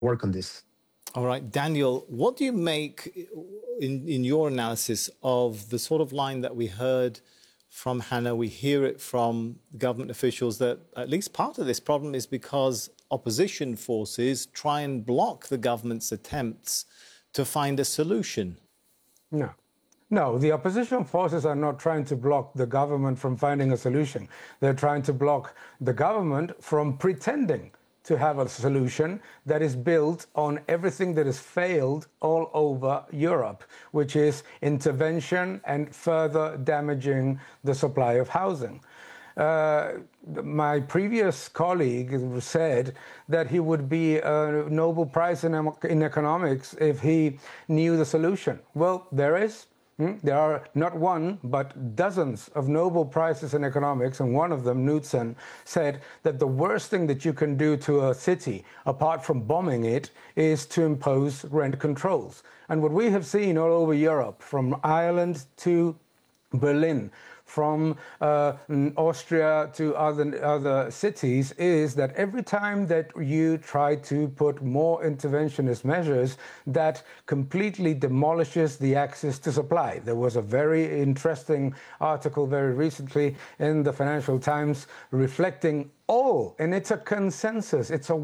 work on this. All right, Daniel, what do you make in your analysis of the sort of line that we heard from Hannah? We hear it from government officials that at least part of this problem is because opposition forces try and block the government's attempts to find a solution. No, the opposition forces are not trying to block the government from finding a solution. They're trying to block the government from pretending to have a solution that is built on everything that has failed all over Europe, which is intervention and further damaging the supply of housing. My previous colleague said that he would be a Nobel Prize in economics if he knew the solution. Well, there are not one, but dozens of Nobel Prizes in economics, and one of them, Knudsen, said that the worst thing that you can do to a city, apart from bombing it, is to impose rent controls. And what we have seen all over Europe, from Ireland to Berlin, from Austria to other cities, is that every time that you try to put more interventionist measures, that completely demolishes the access to supply. There was a very interesting article very recently in the Financial Times reflecting and it's a consensus, it's a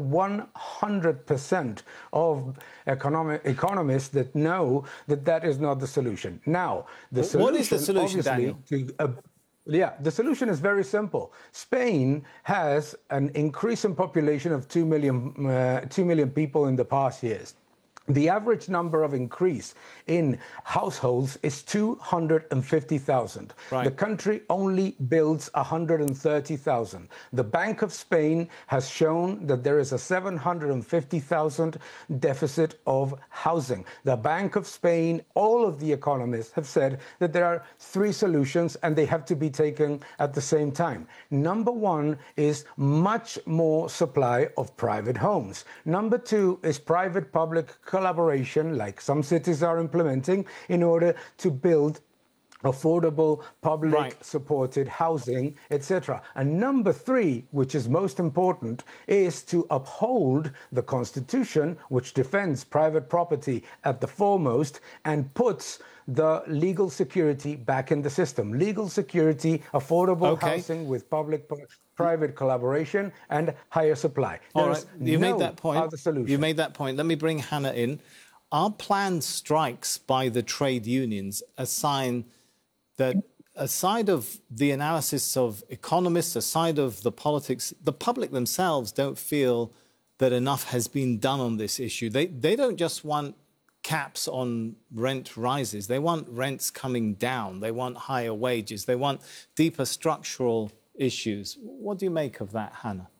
100% of economists that know that that is not the solution. Now, what is the solution, Daniel? The solution is very simple. Spain has an increase in population of 2 million people in the past years. The average number of increase in households is 250,000. Right. The country only builds 130,000. The Bank of Spain has shown that there is a 750,000 deficit of housing. The Bank of Spain, all of the economists have said that there are three solutions and they have to be taken at the same time. Number one is much more supply of private homes. Number two is private-public collaboration, like some cities are implementing, in order to build affordable, public-supported housing, etc. And number three, which is most important, is to uphold the Constitution, which defends private property at the foremost and puts the legal security back in the system. Legal security, affordable housing with public-private collaboration and higher supply. All right, you made that point. Other solution. You made that point. Let me bring Hannah in. Are planned strikes by the trade unions a sign that, aside of the analysis of economists, aside of the politics, the public themselves don't feel that enough has been done on this issue? They don't just want caps on rent rises. They want rents coming down. They want higher wages. They want deeper structural issues. What do you make of that, Hannah?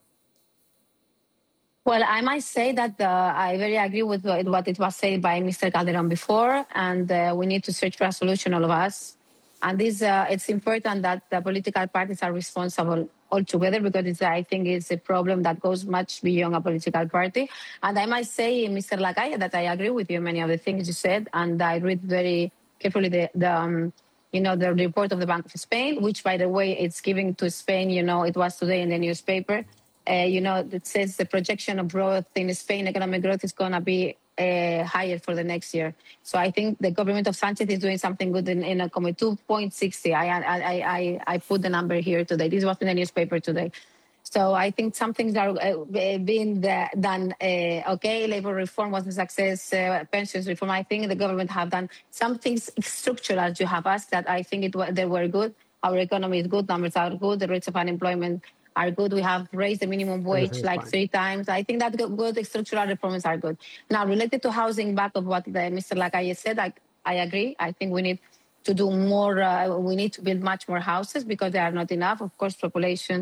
Well, I might say that I very agree with what it was said by Mr. Calderon before, and we need to search for a solution, all of us. And it's important that the political parties are responsible altogether, because I think it's a problem that goes much beyond a political party. And I might say, Mr. Lacalle, that I agree with you many of the things you said, and I read very carefully the report of the Bank of Spain, which, by the way, it's giving to Spain. It was today in the newspaper. It says the projection of growth in Spain, economic growth, is going to be higher for the next year. So I think the government of Sanchez is doing something good in 2.60. I put the number here today. This was in the newspaper today. So I think some things are being done. Labor reform was a success. Pensions reform, I think the government have done some things structural, as you have asked, that I think they were good. Our economy is good. Numbers are good. The rates of unemployment are good. We have raised the minimum wage like 3 times. I think that good structural reforms are good. Now, related to housing, back of what Mr. Lacalle said, I agree. I think we need to do more. We need to build much more houses because there are not enough. Of course, population.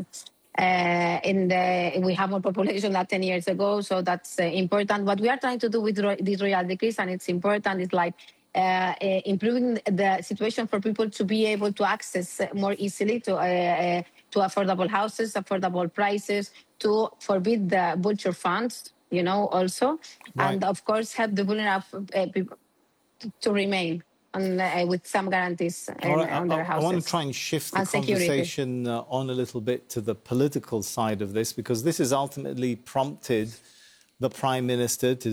We have more population than 10 years ago, so that's important. What we are trying to do with these royal decrees, and it's important, is like improving the situation for people to be able to access more easily to affordable houses, affordable prices, to forbid the vulture funds, also. Right. And, of course, help the vulnerable people to remain with some guarantees on their houses. I want to try and shift the conversation on a little bit to the political side of this, because this has ultimately prompted the Prime Minister to